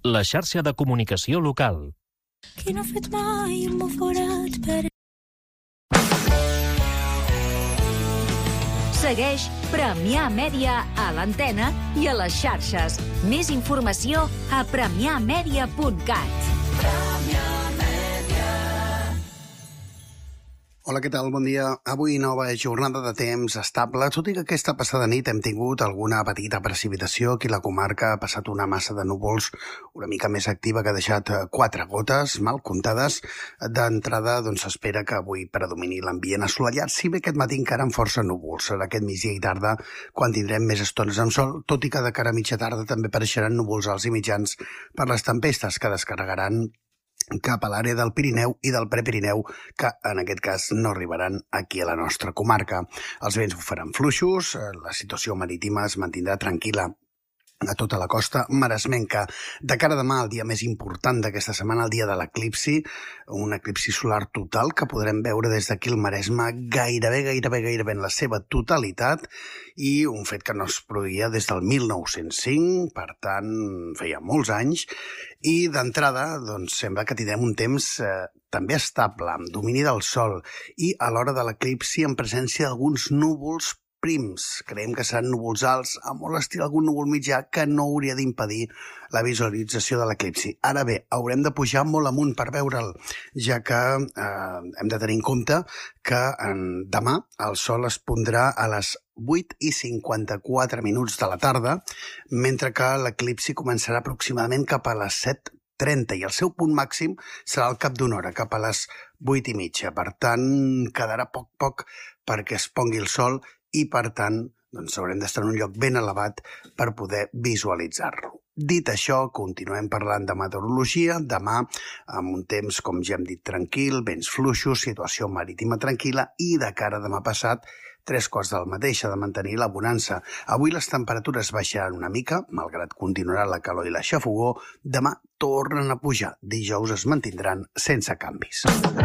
la xarxa de comunicació local. Qui no ha fet mai un forat per... Segueix Premià Mèdia a l'antena i a les xarxes. Més informació a premiamedia.cat. Hola, què tal? Bon dia. Avui nova jornada de temps estable, tot i que aquesta passada nit hem tingut alguna petita precipitació. Aquí la comarca ha passat una massa de núvols una mica més activa que ha deixat 4 gotes mal comptades. D'entrada, s'espera que avui predomini l'ambient assolellat, si bé aquest matí encara amb força núvols. Serà aquest migdia i tarda quan tindrem més estones amb sol, tot i que de cara a mitja tarda també apareixeran núvols alts i mitjans per les tempestes que descarregaran cap a l'àrea del Pirineu i del Prepirineu, que en aquest cas no arribaran aquí a la nostra comarca. Els vents bufaran fluixos, la situació marítima es mantindrà tranquil·la a tota la costa maresmenca. De cara a demà, el dia més important d'aquesta setmana, el dia de l'eclipsi, un eclipsi solar total que podrem veure des d'aquí al Maresme gairebé en la seva totalitat, i un fet que no es produïa des del 1905, per tant, feia molts anys, i d'entrada, sembla que tindrem un temps també estable, amb domini del sol, i a l'hora de l'eclipsi en presència d'alguns núvols prims. Creiem que seran núvols alts, a molt estil algun núvol mitjà que no hauria d'impedir la visualització de l'eclipsi. Ara bé, haurem de pujar molt amunt per veure'l, ja que hem de tenir en compte que demà el sol es pondrà a les 8:54 de la tarda, mentre que l'eclipsi començarà aproximadament cap a les 7:30 i el seu punt màxim serà al cap d'una hora, cap a les 8:30. Per tant, quedarà poc perquè es pongui el sol i, per tant, haurem d'estar en un lloc ben elevat per poder visualitzar-lo. Dit això, continuem parlant de meteorologia. Demà, amb un temps, com ja hem dit, tranquil, vents fluixos, situació marítima tranquil·la, i de cara a demà passat, 3/4 del mateix, ha de mantenir la bonança. Avui les temperatures baixaran una mica, malgrat continuarà la calor i la xafogor. Demà tornen a pujar. Dijous es mantindran sense canvis.